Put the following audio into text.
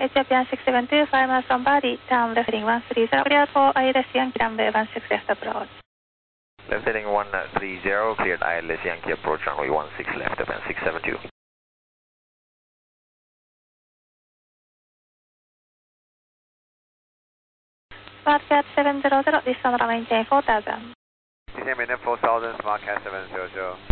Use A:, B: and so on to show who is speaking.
A: Ethiopian 672, 5 miles from Bali, down left heading 130, cleared for ILS Yankee runway 16 left approach.
B: Left heading 130, cleared ILS Yankee approach runway 16 left, 672.
A: SmartCat 700, this one maintain 4000.
B: Maintain 4000, SmartCat 700.